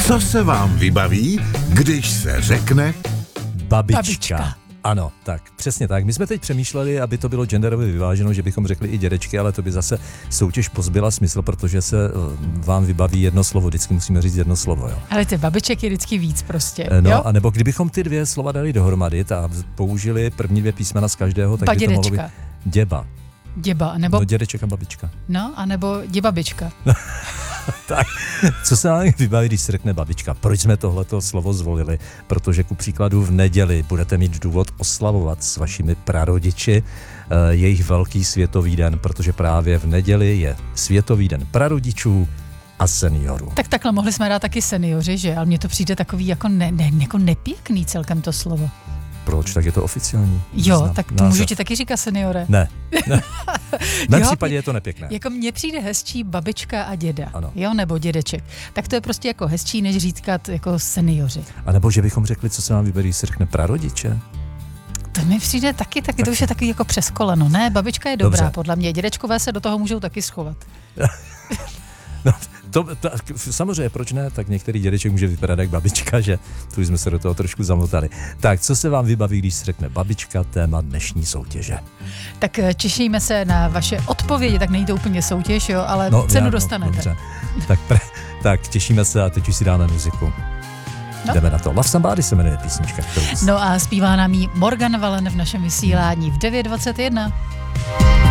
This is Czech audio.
Co se vám vybaví, když se řekne Babička. Ano, tak, přesně tak. My jsme teď přemýšleli, aby to bylo genderově vyváženo, že bychom řekli i dědečky, ale to by zase soutěž pozbyla smysl, protože se vám vybaví jedno slovo. Vždycky musíme říct jedno slovo, jo. Ale ty babiček je vždycky víc prostě, No, jo? a nebo kdybychom ty dvě slova dali dohromady a použili první dvě písmena z každého, tak by to mohlo být děba. Děba, nebo... No, dědeček a babička. No, anebo děbabička. Tak, co se nám vybaví, když se řekne babička? Proč jsme tohleto slovo zvolili? Protože ku příkladu v neděli budete mít důvod oslavovat s vašimi prarodiči jejich velký světový den, protože právě v neděli je světový den prarodičů a seniorů. Tak takhle mohli jsme dát taky seniori, že? Ale mně to přijde takový jako, jako nepěkný celkem to slovo. Proč? Tak je to oficiální. Jo, Znám. tak to můžu ti taky říkat seniore. Ne. V mém případě je to nepěkné. Jako mně přijde hezčí babička a děda, ano. Jo, nebo dědeček. Tak to je prostě jako hezčí, než říkat jako seniori. A nebo že bychom řekli, co se nám vybaví, když se řekne prarodiče. To mi přijde taky to už je takový jako přes koleno. Ne, babička je dobrá, Dobře. podle mě. Dědečkové se do toho můžou taky schovat. No, samozřejmě, proč ne? Tak některý dědeček může vypadat jak babička, že tu jsme se do toho trošku zamotali. Tak, co se vám vybaví, když se řekne babička, téma dnešní soutěže? Tak těšíme se na vaše odpovědi, tak není to úplně soutěž, jo, ale cenu dostanete. Dobře. Tak těšíme se a teď už si dáme muziku. No. Jdeme na to. Love Somebody se jmenuje písnička. No a zpívá nám jí Morgan Wallen v našem vysílání v 9:21.